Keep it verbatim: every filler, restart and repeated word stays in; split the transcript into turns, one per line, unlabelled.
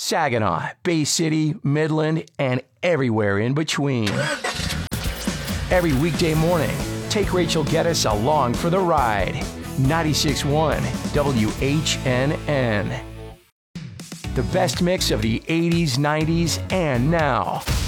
Saginaw, Bay City, Midland, and everywhere in between. Every weekday morning, take Rachel Geddes along for the ride. ninety-six point one W H N N. The best mix of the eighties, nineties, and now.